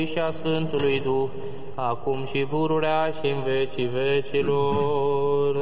și a Sfântului Duh, acum și pururea și în vecii vecilor.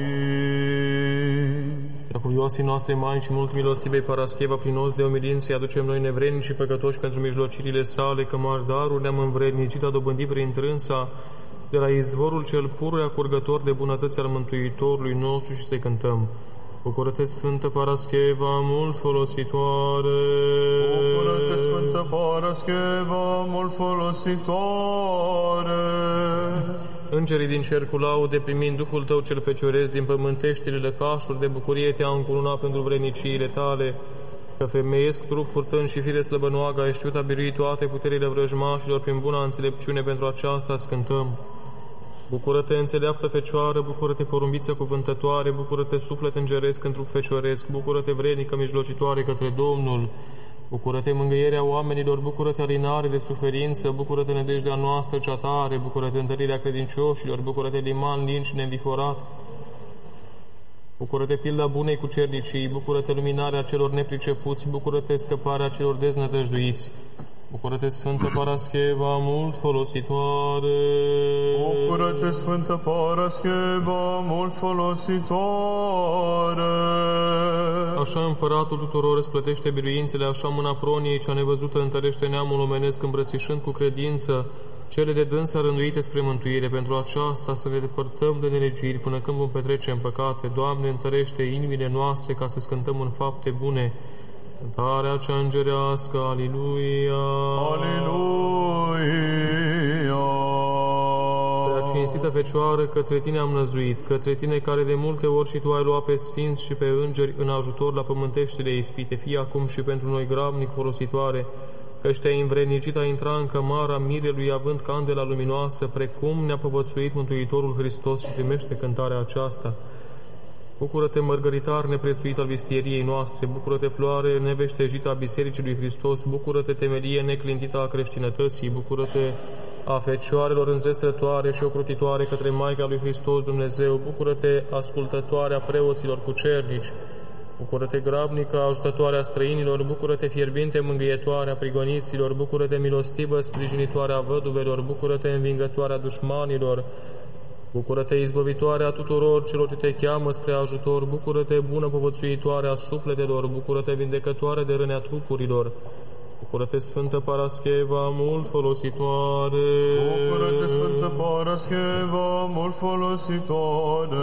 Amin. Iacovioasii noastre mari și mult milostivei Parascheva, prin os de omilință, aducem noi nevrednici și păcătoși pentru mijlocirile sale, că mari daruri ne-am învrednicit a dobândi prin trânsa, de la izvorul cel pururea curgător de bunătăți al Mântuitorului nostru, și să cântăm. Bucură-te, Sfântă Parascheva, mult folositoare! Bucură-te, Sfântă Parascheva, mult folositoare! Îngerii din cer cu laude, primind Duhul tău cel fecioresc din pământeștile lăcașuri de bucurie, te-a încununat pentru vredniciile tale, că femeiesc trup purtând și fire slăbănoagă, ai știut a birui toate puterile vrăjmașilor prin buna înțelepciune, pentru aceasta îți cântăm. Bucură-te, înțeleaptă Fecioară, bucură-te, porumbiță cuvântătoare, bucură-te, suflet îngeresc în trup fecioresc, bucură-te, vrednică mijlocitoare către Domnul, bucură-te, mângâierea oamenilor, bucură-te, alinare de suferință, bucură-te, nădejdea noastră cea tare, bucură-te, întărirea credincioșilor, bucură-te, liman lin și neînviforat, bucură-te, pilda bunei cucernicii, bucură-te, luminarea celor nepricepuți, bucură-te, scăparea celor deznădăjduiți. Bucură-te, Sfântă Parascheva, mult folositoare! Bucură-te, Sfântă Parascheva, mult folositoare! Așa Împăratul tuturor răsplătește biruințele, așa mâna proniei cea nevăzută întărește neamul omenesc, îmbrățișând cu credință cele de dânsa rânduite spre mântuire. Pentru aceasta să ne depărtăm de nelegiri până când vom petrece în păcate. Doamne, întărește inimile noastre ca să cântăm în fapte bune cântarea cea îngerească, Aliluia! Aliluia! Prea cinstită Fecioară, către Tine am năzuit, către Tine care de multe ori și Tu ai luat pe sfinți și pe îngeri în ajutor la pământeștile ispite, fie acum și pentru noi grabnic folositoare, căci Te-ai învrednicit a intra în cămara mirelui având candela luminoasă, precum ne-a povățuit Mântuitorul Hristos, și primește cântarea aceasta. Bucură-te, mărgăritar neprețuit al vistieriei noastre, bucură-te, floare neveștejită a Bisericii lui Hristos, bucură-te, temelie neclintită a creștinătății, bucură-te, a Fecioarelor înzestrătoare și ocrotitoare către Maica lui Hristos Dumnezeu, bucură-te, ascultătoarea preoților cucernici, bucură-te, grabnică ajutătoarea străinilor, bucură-te, fierbinte mângâietoarea prigoniților, bucură-te, milostivă sprijinitoarea văduvelor, bucură-te, învingătoarea dușmanilor, bucură-te, izbăvitoarea tuturor celor ce te cheamă spre ajutor, bucură-te, bună povățuitoarea sufletelor, bucură-te, vindecătoare de rănea trupurilor, bucură-te, Sfântă Parascheva, mult folositoare! Bucură-te, Sfântă Parascheva, mult folositoare!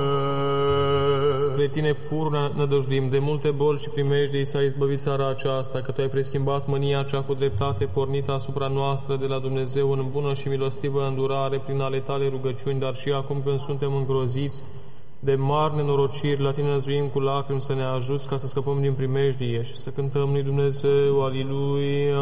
Spre Tine pur nădăjduim, de multe boli și primejdii s-a izbăvit țara aceasta, că Tu ai preschimbat mânia cea cu dreptate pornită asupra noastră de la Dumnezeu în bună și milostivă îndurare prin ale Tale rugăciuni, dar și acum când suntem îngroziți de mari nenorociri, la Tine năzuim cu lacrimi să ne ajuți ca să scăpăm din primejdie și să cântăm lui Dumnezeu, Aliluia!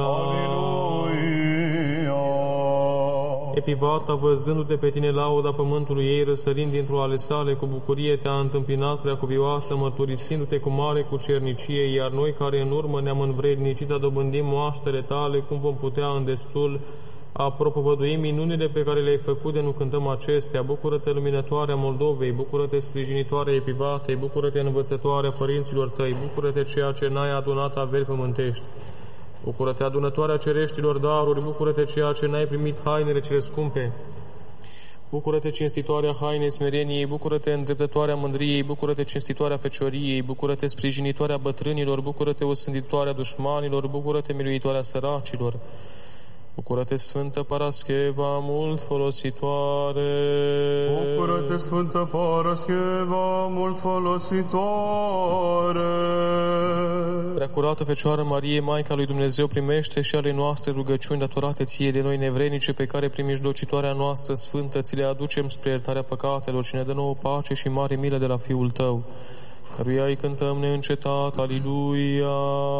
Aliluia! Epivata, văzându-te pe Tine lauda pământului ei, răsărind dintr-o ale sale, cu bucurie te-a întâmpinat preacuvioasă, mărturisindu-te cu mare cucernicie, iar noi care în urmă ne-am învrednicit a dobândim moaștele Tale, cum vom putea în destul a propovădui minunile pe care le-ai făcut, de nu cântăm acestea. Bucură-te, luminătoarea Moldovei, bucură-te, sprijinitoarea Epivatei, bucură-te, învățătoarea părinților tăi, bucură-te, ceea ce n-ai adunat averi pământești. Bucură-te, adunătoarea cereștilor daruri, bucură-te, ceea ce n-ai primit hainele cele scumpe. Bucură-te, cinstitoarea hainei smereniei, bucură-te, îndreptătoarea mândriei, bucură-te, cinstitoarea fecioriei, bucură-te, sprijinitoarea bătrânilor, bucură-te, osânditoarea dușmanilor, bucură-te, miluitoarea săracilor. Bucură-te, Sfântă Parascheva, mult folositoare! Bucură-te, Sfântă Parascheva, mult folositoare! Preacurată Fecioară Marie, Maica lui Dumnezeu, primește și ale noastre rugăciuni datorate Ție de noi nevrenice, pe care prin mijlocitoarea noastră sfântă Ți le aducem spre iertarea păcatelor, și ne dă nouă pace și mare milă de la Fiul Tău, căruia îi cântăm neîncetat, Aliluia!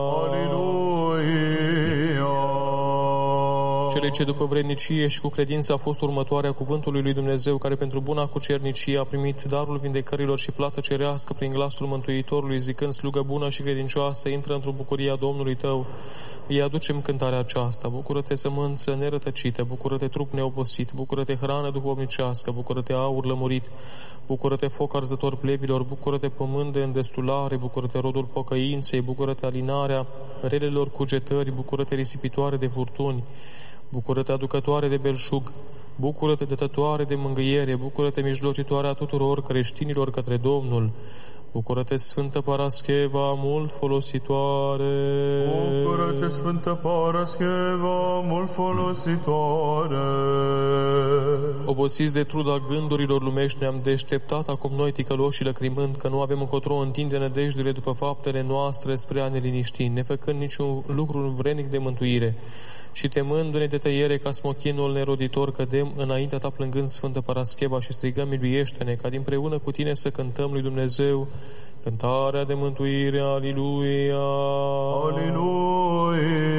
Aliluia! Celei ce după vrednicie și cu credință a fost următoarea cuvântului lui Dumnezeu, care pentru buna cucernicie a primit darul vindecărilor și plată cerească prin glasul Mântuitorului, zicând, slugă bună și credincioasă, intră într-o bucuria Domnului tău. Îi aducem cântarea aceasta. Bucură-te, sămânță nerătăcită, bucură-te, trup neobosit, bucură-te, hrană duhovnicească, bucură-te, aur lămurit, bucură-te, foc arzător plevilor, bucură-te, pământ de îndestulare, bucură-te, rodul pocăinței, bucură-te, alinarea relelor cugetări, bucură-te, risipitoare de furtuni, Bucură-te, aducătoare de belșug, bucură-te, dătătoare de mângâiere, bucură-te, mijlocitoarea tuturor creștinilor către Domnul. Bucură-te, Sfântă Parascheva, mult folositoare. Bucură-te, Sfântă Parascheva, mult folositoare. Obosiți de truda gândurilor lumești, ne-am deșteptat acum noi, ticăloși și lăcrimând, că nu avem încotro întinde nădejdele după faptele noastre spre a ne liniști, nefăcând niciun lucru vrenic de mântuire. Și temându-ne de tăiere ca smochinul neroditor, cădem înaintea ta plângând, Sfântă Parascheva, și strigăm, miluiește-ne, ca dinpreună cu tine să cântăm lui Dumnezeu cântarea de mântuire. Aliluia! Aliluia!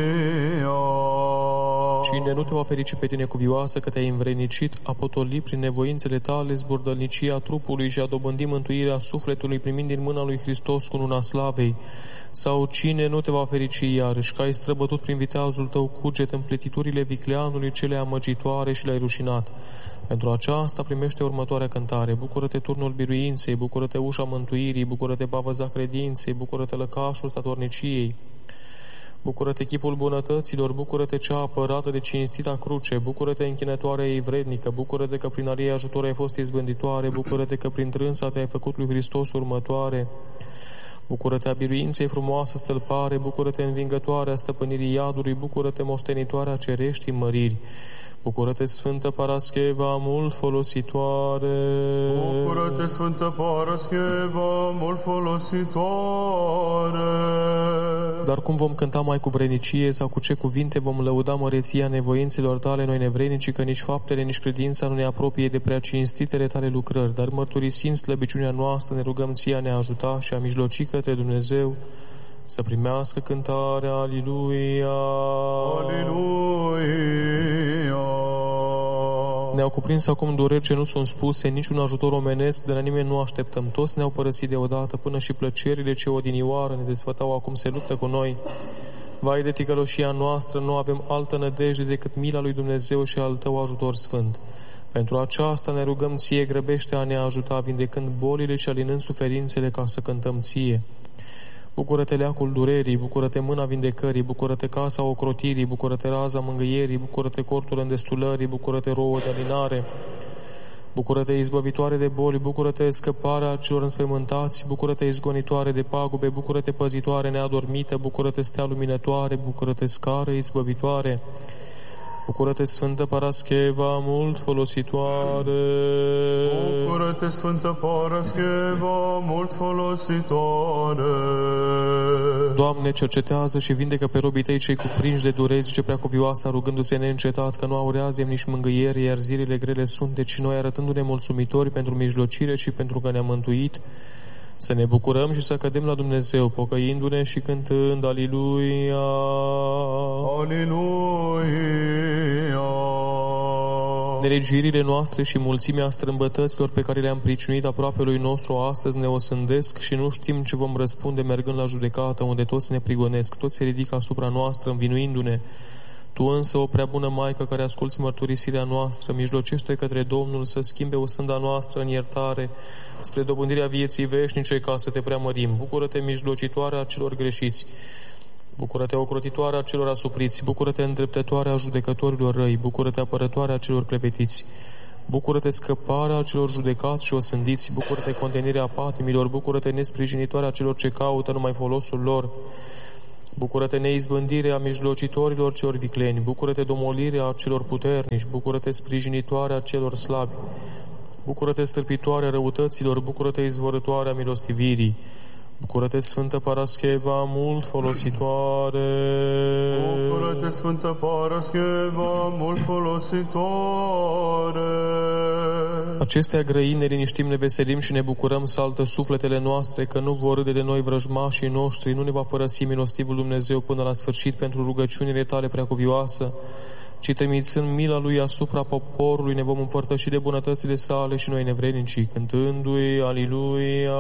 Cine nu te va ferici pe tine, cuvioasă, că te-ai învrednicit, a potoli prin nevoințele tale zburdălnicia trupului și a dobândi mântuirea sufletului, primind din mâna lui Hristos cu luna slavei? Sau cine nu te va ferici iarăși, că ai străbătut prin viteazul tău cuget împletiturile vicleanului cele amăgitoare și le-ai rușinat? Pentru aceasta primește următoarea cântare. Bucură-te, turnul biruinței, bucură-te, ușa mântuirii, bucură-te, bavăza credinței, bucură-te, lăcașul statorniciei, bucură-te, chipul bunătăților, bucură-te, cea apărată de cinstita cruce, bucură-te, închinătoarea ei vrednică, bucură-te că prin a ei ajutor ai fost izbânditoare, bucură-te că prin trânsa te-ai făcut lui Hristos următoare. Bucură-te, a biruinței frumoasă stălpare, bucură-te, învingătoarea stăpânirii iadului, bucură-te, moștenitoarea cereștii măriri. Bucură-te, Sfântă Parascheva, mult folositoare. Bucură-te, Sfântă Parascheva, mult folositoare. Dar cum vom cânta mai cu vrednicie sau cu ce cuvinte vom lăuda măreția nevoințelor tale, noi nevrednici, că nici faptele, nici credința nu ne apropie de prea cinstitele tale lucrări, dar mărturisind slăbiciunea noastră, ne rugăm ție a ne ajuta și a mijloci către Dumnezeu să primească cântarea. Aliluia! Aliluia! Ne-au cuprins acum dureri ce nu sunt spuse, niciun ajutor omenesc, de la nimeni nu așteptăm. Toți ne-au părăsit deodată, până și plăcerile ce odinioară ne desfătau acum se luptă cu noi. Vai de ticăloșia noastră, nu avem altă nădejde decât mila lui Dumnezeu și al tău ajutor sfânt. Pentru aceasta ne rugăm ție, grăbește a ne ajuta, vindecând bolile și alinând suferințele, ca să cântăm ție. Bucură-te, leacul durerii, bucură-te, mâna vindecării, bucură-te, casa ocrotirii, bucură-te, raza mângâierii, bucură-te, cortul îndestulării, bucură-te, rouă de alinare, bucură-te, izbăvitoare de boli, bucură-te, scăparea celor înspăimântați, bucură-te, izgonitoare de pagube, bucură-te, păzitoare neadormită, bucură-te, stea luminătoare, bucură-te, scară izbăvitoare. Bucură-te, Sfântă Parascheva, mult folositoare. Bucură-te, Sfântă Parascheva, mult folositoare. Doamne, cercetează și vindecă pe robii tăi cei cuprinși de dureri, zice Preacuvioasa, rugându-se neîncetat, că nu aurează nici mângâiere, iar zilele grele sunt, deci noi, arătându-ne mulțumitori pentru mijlocire și pentru că ne-am mântuit, să ne bucurăm și să cădem la Dumnezeu, pocăindu-ne și cântând Aliluia! Aliluia! Nelegiuirile noastre și mulțimea strâmbătăților pe care le-am pricinuit aproapelui nostru astăzi ne osândesc și nu știm ce vom răspunde mergând la judecată, unde toți ne prigonesc, toți se ridică asupra noastră, învinuindu-ne. Tu însă, o prea bună Maică, care asculți mărturisirea noastră, mijlocește către Domnul să schimbe osânda noastră în iertare, spre dobândirea vieții veșnice, ca să te preamărim. Bucură-te, mijlocitoarea celor greșiți. Bucură-te, ocrotitoarea celor asupriți. Bucură-te, îndreptătoarea judecătorilor răi. Bucură-te, apărătoarea celor clepetiți. Bucură-te, scăparea celor judecați și osândiți. Bucură-te, contenirea patimilor. Bucură-te, nesprijinitoarea celor ce caută numai folosul lor. Bucură-te, neizbândirea mijlocitorilor celor vicleni. Bucură-te, domolirea celor puternici. Bucură-te, sprijinitoarea celor slabi. Bucură-te, stârpitoarea răutăților. Bucură-te, izvorătoarea milostivirii. Bucură-te, Sfântă Parascheva, mult folositoare. Bucură-te, Sfântă Parascheva, mult folositoare. Acestea grăini ne liniștim, ne veselim și ne bucurăm, saltă sufletele noastre, că nu vor râde de noi vrăjmașii noștri, nu ne va părăsi milostivul Dumnezeu până la sfârșit pentru rugăciunile tale preacuvioasă, ci trimițând mila Lui asupra poporului, ne vom împărtăși de bunătățile sale și noi nevrednicii, cântându-i Aliluia!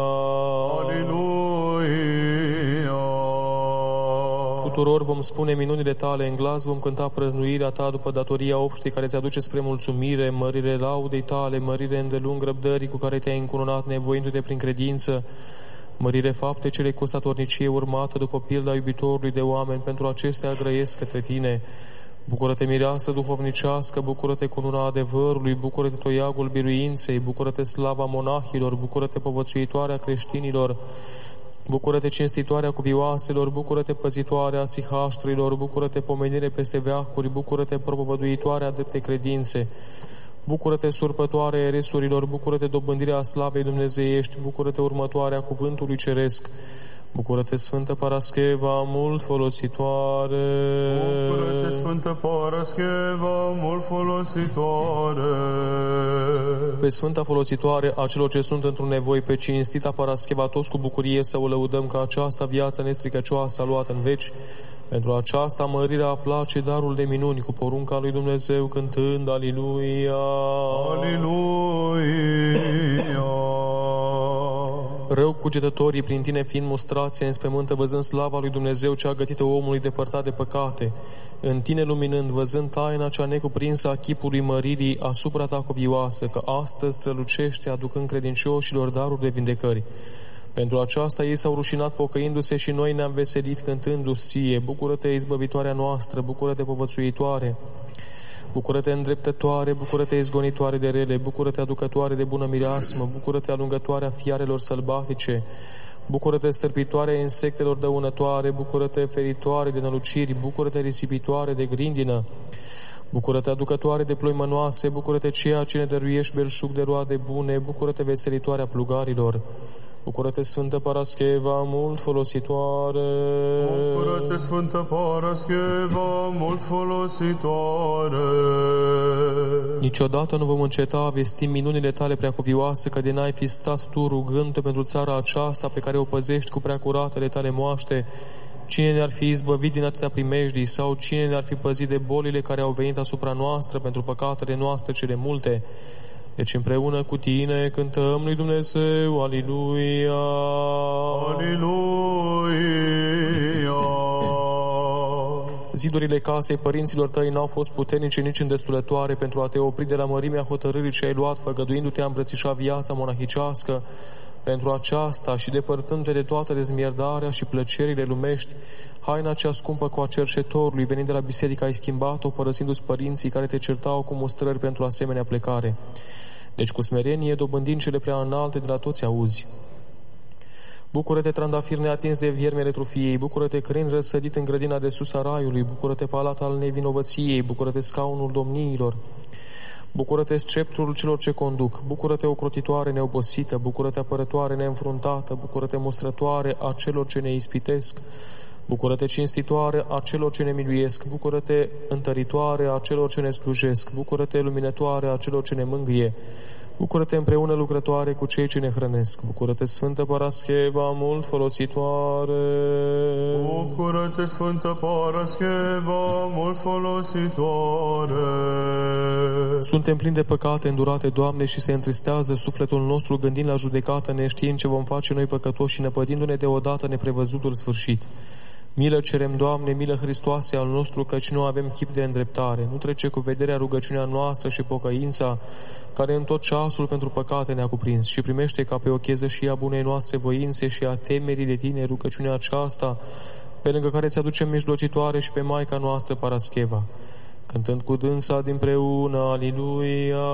Aliluia! Tuturor vom spune minunile tale, în glas vom cânta prăznuirea ta după datoria obștei care ți aduce spre mulțumire, mărire laudei tale, mărire îndelung răbdării cu care te-ai încununat nevoindu-te prin credință, mărire fapte cele cu statornicie urmată după pilda iubitorului de oameni, pentru acestea grăiesc către tine. Bucură-te, mireasă duhovnicească, bucură-te, cununa adevărului, bucură-te, toiagul biruinței, bucură-te, slava monahilor, bucură-te, povățuitoarea creștinilor, bucură-te, cinstitoarea cuvioaselor, bucură-te, păzitoarea sihaștrilor, bucură-te, pomenire peste veacuri, bucură-te, propovăduitoarea drepte credințe, bucură-te, surpătoarea eresurilor, bucură-te, dobândirea slavei dumnezeiești, bucură-te, următoarea cuvântului ceresc, bucură-te, Sfântă Parascheva, mult folositoare. Bucură-te, Sfântă Parascheva, mult folositoare. Pe Sfânta folositoare a celor ce sunt într-un nevoi, pe cinstita Parascheva, toți cu bucurie să o lăudăm, că aceasta viața nestricăcioasă a luat în veci. Pentru aceasta mărirea aflat și darul de minuni, cu porunca lui Dumnezeu, cântând Aliluia. Aliluia. Rău cugetătorii, prin tine fiind mustrați, se înspăimântă văzând slava lui Dumnezeu cea gătită omului depărtat de păcate, în tine luminând, văzând taina cea necuprinsă a chipului măririi asupra ta cuvioasă, că astăzi strălucește, aducând credincioșilor daruri de vindecări. Pentru aceasta ei s-au rușinat pocăindu-se și noi ne-am veselit cântându-ți ție. Bucură-te, izbăvitoarea noastră, bucură-te, povățuitoare, bucură-te, îndreptătoare, bucură-te, izgonitoare de rele, bucură-te, aducătoare de bună mireasmă, bucură-te, alungătoarea fiarelor sălbatice, bucură-te, stârpitoarea insectelor dăunătoare, bucură-te, feritoare de năluciri, bucură-te, risipitoare de grindină, bucură-te, aducătoare de ploi mănoase, bucură-te, ceea ce ne dăruiești belșug de roade bune, bucură-te, veselitoarea plugarilor. Bucură-te, Sfântă Parascheva, mult folositoare. Bucură-te, Sfântă Parascheva, mult folositoare. Niciodată nu vom înceta a vesti minunile tale preacuvioase, că de n-ai fi stat tu rugând pentru țara aceasta pe care o păzești cu preacuratele tale moaște. Cine ne-ar fi izbăvit din atâtea primejdii, sau cine ne-ar fi păzit de bolile care au venit asupra noastră pentru păcatele noastre cele multe? Deci împreună cu tine cântăm lui Dumnezeu, Aliluia! Aliluia! Zidurile casei părinților tăi n-au fost puternice nici îndestulătoare pentru a te opri de la mărimea hotărârii ce ai luat, făgăduindu-te a îmbrățișa viața monahicească. Pentru aceasta și depărtându-te de toată dezmierdarea și plăcerile lumești, haina cea scumpă cu a cerșetorului, venind de la biserică, ai schimbat-o, părăsindu-ți părinții care te certau cu mustrări pentru asemenea plecare. Deci cu smerenie, dobândind cele prea înalte, de la toți auzi. Bucură-te, trandafir neatins de viermele trufiei, bucură-te, crin răsădit în grădina de sus a raiului, bucură-te, palat al nevinovăției, bucură-te, scaunul domniilor, bucură-te, sceptrul celor ce conduc, bucură-te, ocrotitoare neobosită, bucură-te, apărătoare neînfruntată, bucură-te, mustrătoare a celor ce ne ispitesc, bucură-te, cinstitoare a celor ce ne miluiesc, bucură-te, întăritoare a celor ce ne slujesc, bucură-te, luminătoare a celor ce ne mângâie, bucură-te, împreună lucrătoare cu cei ce ne hrănesc, bucură-te, Sfântă Parascheva, mult folositoare. Bucură-te, Sfântă Parascheva, mult folositoare. Suntem plini de păcate îndurate, Doamne, și se întristează sufletul nostru gândind la judecată, neștiind ce vom face noi păcătoși și năpădindu-ne deodată neprevăzutul sfârșit. Milă cerem, Doamne, milă Hristoase al nostru, căci nu avem chip de îndreptare. Nu trece cu vederea rugăciunea noastră și pocăința, care în tot ceasul pentru păcate ne-a cuprins, și primește ca pe o cheză și a bunei noastre voințe și a temerii de Tine rugăciunea aceasta, pe lângă care ți-aducem mijlocitoare și pe Maica noastră Parascheva, cântând cu dânsa dinpreună, Aliluia!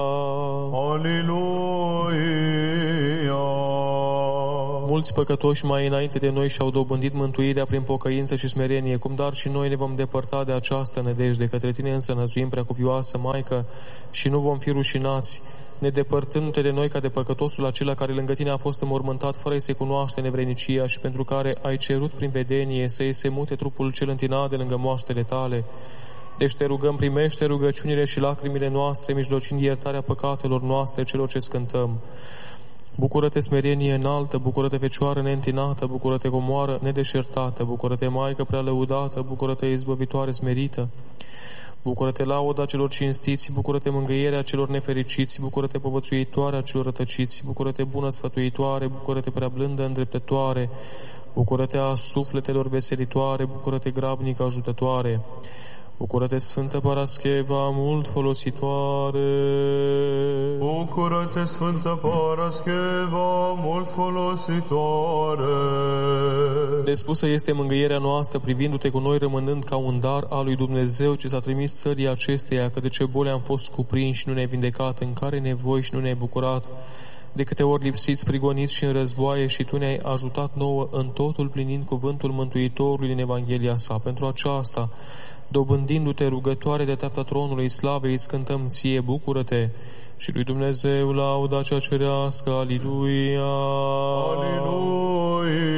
Aliluia! Mulți păcătoși mai înainte de noi și-au dobândit mântuirea prin pocăință și smerenie, cum dar și noi ne vom depărta de această nădejde. Către Tine însă năzuim, preacuvioasă Maică, și nu vom fi rușinați, nedepărtându-te de noi ca de păcătosul acela care lângă Tine a fost înmormântat fără să-i cunoaște nevrenicia și pentru care ai cerut prin vedenie să-i se mute trupul cel întinat de lângă moaștele Tale. Deci te rugăm, primește rugăciunile și lacrimile noastre, mijlocind iertarea păcatelor noastre celor ce cântăm. Bucură-te, smerenie înaltă, bucură-te, Fecioară neîntinată, bucură-te, comoară nedeșertată, bucură-te, Maică prea lăudată, bucură-te, izbăvitoare smerită, bucură-te, lauda celor cinstiți, bucură-te, mângâierea celor nefericiți, bucură-te, povățuitoarea celor rătăciți, bucură-te, bună sfătuitoare, bucură-te, prea blândă îndreptătoare, bucură-te, a sufletelor veselitoare, bucură-te, grabnică ajutătoare, Bucură-te, Sfântă Parascheva, mult folositoare! Bucură-te, Sfântă Parascheva, mult folositoare! Nespusă este mângâierea noastră, privindu-te cu noi, rămânând ca un dar al lui Dumnezeu ce s-a trimis țării acesteia, că de ce boli am fost cuprinși și nu ne-ai vindecat, în care nevoi și nu ne-ai bucurat, de câte ori lipsiți, prigoniți și în războaie, și Tu ne-ai ajutat nouă în totul, plinind cuvântul Mântuitorului din Evanghelia sa. Pentru aceasta, dobândindu-te rugătoare de dreapta tronului slavei, îți cântăm ție, bucură-te, și lui Dumnezeu lauda cea cerească, Aliluia! Aliluia!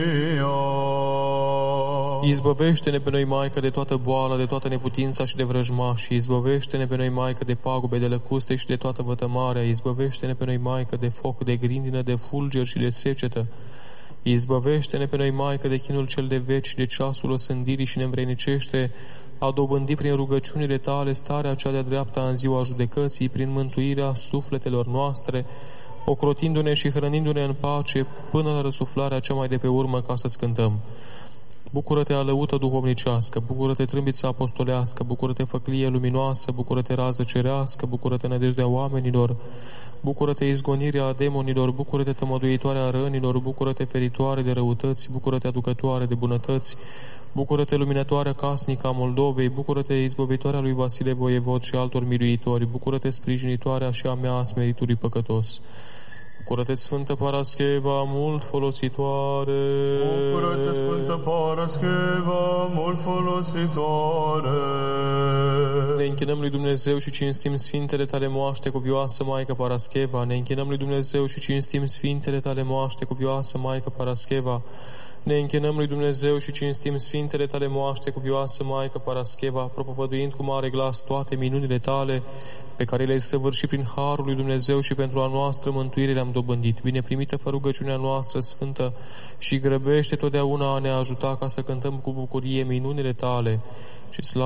Izbăvește-ne pe noi, Maică, de toată boala, de toată neputința și de vrăjmași. Izbăvește-ne pe noi, Maică, de pagube, de lăcuste și de toată vătămarea. Izbăvește-ne pe noi, Maică, de foc, de grindină, de fulger și de secetă. Izbăvește-ne pe noi, Maică, de chinul cel de veci, de ceasul osândirii, și ne învrednicește a dobândi prin rugăciunile Tale starea cea de-a dreapta în ziua judecății, prin mântuirea sufletelor noastre, ocrotindu-ne și hrănindu-ne în pace până la răsuflarea cea mai de pe urmă, ca să-ți cântăm. Bucură-te, alăută duhovnicească, bucură-te, trâmbiță apostolească, bucură-te, făclie luminoasă, bucură-te, rază cerească, bucură-te, nădejdea oamenilor, bucură-te, izgonirea demonilor, bucură-te, tămăduitoarea rănilor, bucură-te, feritoare de răutăți, bucură-te, aducătoare de bunătăți, bucură-te, luminătoarea casnică a Moldovei, bucură-te, izbăvitoarea lui Vasile Voievod și altor miluitori, bucură-te, sprijinitoarea și a mea a smeritului păcătos. Bucură-te, Sfântă Parascheva, mult folositoare! Bucură-te, Sfântă Parascheva, mult folositoare! Ne închinăm lui Dumnezeu și cinstim Sfintele Tale moaște cuvioasă, Maică Parascheva. Ne închinăm lui Dumnezeu și cinstim Sfintele Tale moaște cuvioasă, Maică Parascheva. Ne închinăm lui Dumnezeu și cinstim Sfintele Tale moaște cuvioasă, Maică Parascheva, propovăduind cu mare glas toate minunile Tale, pe care le-ai săvârșit prin harul lui Dumnezeu și pentru a noastră mântuire le-am dobândit. Bine primită fă rugăciunea noastră sfântă și grăbește totdeauna a ne ajuta ca să cântăm cu bucurie minunile Tale și